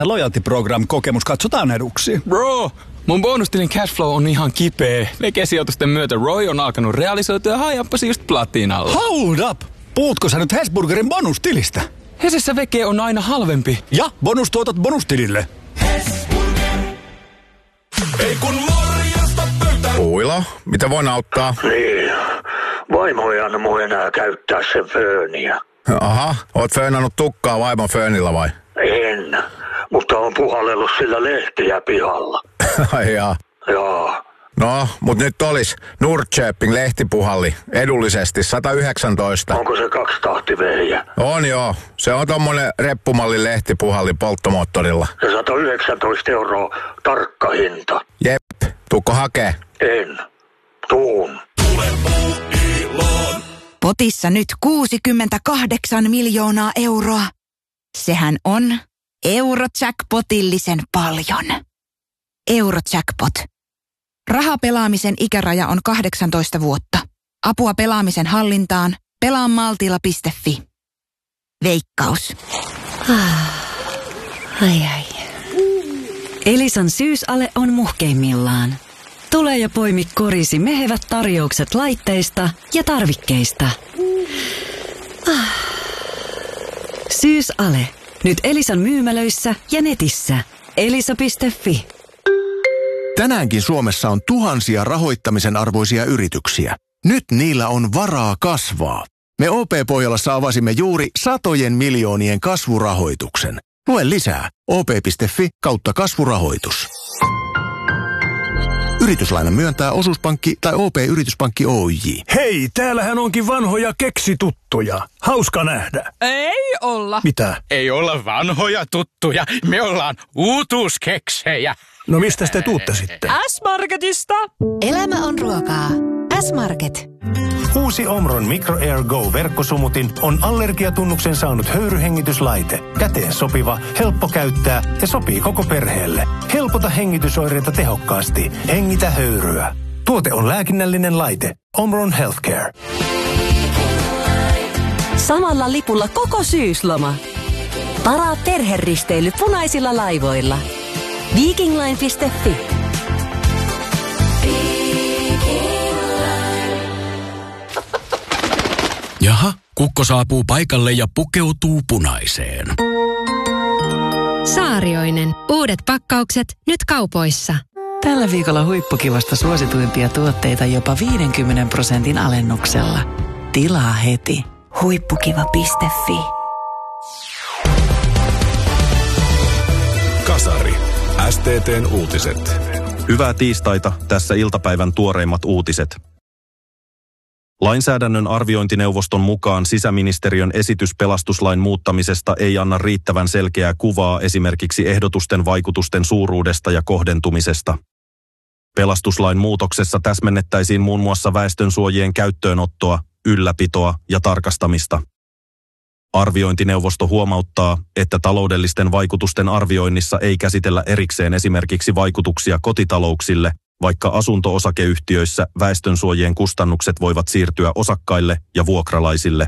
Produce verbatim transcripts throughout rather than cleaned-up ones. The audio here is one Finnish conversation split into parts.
Loyalty Program -kokemus katsotaan eduksi. Bro, mun bonustilin cashflow on ihan kipeä. Veke-sijoitusten myötä Roy on alkanut realisoitua ja hajappasi just platinalla. Hold up! Puhutko sä nyt Hesburgerin bonustilistä? Hesessä veke on aina halvempi. Ja bonustuotot bonustilille. Ei kun morjesta pöytään. Puilo, mitä voin auttaa? Niin, vaimo ei anna mun enää käyttää sen fööniä. Aha, oot föönannut tukkaa vaimon föönillä vai? En, mutta on puhallellut sillä lehtiä pihalla. Ai jaa. Joo. No, mut nyt olis Nordköping lehtipuhalli edullisesti sata yhdeksäntoista. Onko se kaksitahtivehjä? On joo, se on tommonen reppumalli lehtipuhalli polttomoottorilla. Ja sata yhdeksäntoista euroa tarkka hinta. Jep, tuukko hakee? En, tuun. Potissa nyt kuusikymmentäkahdeksan miljoonaa euroa. Sehän on Eurojackpotillisen paljon. Eurojackpot. Rahapelaamisen ikäraja on kahdeksantoista vuotta. Apua pelaamisen hallintaan. pelaa maltilla piste fi. Veikkaus. Ai ai. Elisan syysale on muhkeimmillaan. Tule ja poimi korisi mehevät tarjoukset laitteista ja tarvikkeista. Syysale. Nyt Elisan myymälöissä ja netissä. elisa piste fi. Tänäänkin Suomessa on tuhansia rahoittamisen arvoisia yrityksiä. Nyt niillä on varaa kasvaa. Me O P-Pohjolassa avasimme juuri satojen miljoonien kasvurahoituksen. Lue lisää o p piste fi kautta kasvurahoitus. Yrityslainan myöntää osuuspankki tai O P-yrityspankki Oyj. Hei, täällähän onkin vanhoja keksituttuja. Hauska nähdä. Ei olla. Mitä? Ei olla vanhoja tuttuja. Me ollaan uutuuskeksejä. No mistä te tuutte sitten? S-Marketista. Elämä on ruokaa. S-Market. Uusi Omron Micro Air Go-verkkosumutin on allergiatunnuksen saanut höyryhengityslaite. Käteen sopiva, helppo käyttää ja sopii koko perheelle. Helpota hengitysoireita tehokkaasti. Hengitä höyryä. Tuote on lääkinnällinen laite. Omron Healthcare. Samalla lipulla koko syysloma. Varaa perheristeily punaisilla laivoilla. Vikingline piste fi. Jaha, kukko saapuu paikalle ja pukeutuu punaiseen. Saarioinen. Uudet pakkaukset nyt kaupoissa. Tällä viikolla huippukivasta suosituimpia tuotteita jopa viidenkymmenen prosentin alennuksella. Tilaa heti. Huippukiva piste fi. Kasari. S T T:n uutiset. Hyvää tiistaita, tässä iltapäivän tuoreimmat uutiset. Lainsäädännön arviointineuvoston mukaan sisäministeriön esitys pelastuslain muuttamisesta ei anna riittävän selkeää kuvaa esimerkiksi ehdotusten vaikutusten suuruudesta ja kohdentumisesta. Pelastuslain muutoksessa täsmennettäisiin muun muassa väestönsuojien käyttöönottoa, ylläpitoa ja tarkastamista. Arviointineuvosto huomauttaa, että taloudellisten vaikutusten arvioinnissa ei käsitellä erikseen esimerkiksi vaikutuksia kotitalouksille, vaikka asunto-osakeyhtiöissä väestönsuojien kustannukset voivat siirtyä osakkaille ja vuokralaisille.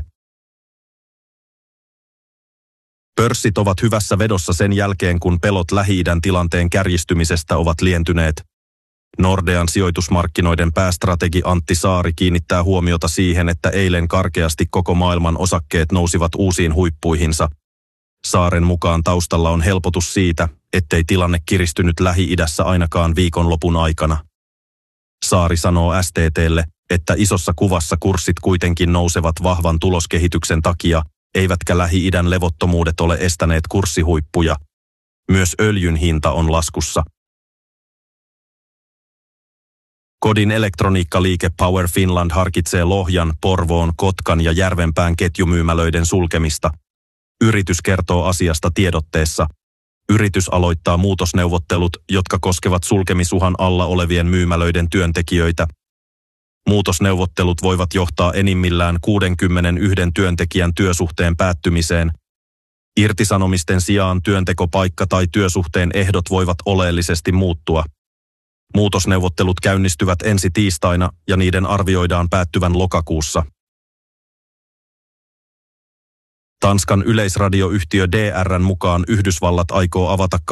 Pörssit ovat hyvässä vedossa sen jälkeen, kun pelot Lähi-idän tilanteen kärjistymisestä ovat lientyneet. Nordean sijoitusmarkkinoiden päästrategi Antti Saari kiinnittää huomiota siihen, että eilen karkeasti koko maailman osakkeet nousivat uusiin huippuihinsa. Saaren mukaan taustalla on helpotus siitä, ettei tilanne kiristynyt Lähi-idässä ainakaan viikonlopun aikana. Saari sanoo S T T:lle, että isossa kuvassa kurssit kuitenkin nousevat vahvan tuloskehityksen takia, eivätkä Lähi-idän levottomuudet ole estäneet kurssihuippuja. Myös öljyn hinta on laskussa. Kodin elektroniikkaliike Power Finland harkitsee Lohjan, Porvoon, Kotkan ja Järvenpään ketjumyymälöiden sulkemista. Yritys kertoo asiasta tiedotteessa. Yritys aloittaa muutosneuvottelut, jotka koskevat sulkemisuhan alla olevien myymälöiden työntekijöitä. Muutosneuvottelut voivat johtaa enimmillään kuudenkymmenenyhden työntekijän työsuhteen päättymiseen. Irtisanomisten sijaan työntekopaikka tai työsuhteen ehdot voivat oleellisesti muuttua. Muutosneuvottelut käynnistyvät ensi tiistaina ja niiden arvioidaan päättyvän lokakuussa. Tanskan yleisradioyhtiö D R:n mukaan Yhdysvallat aikoo avata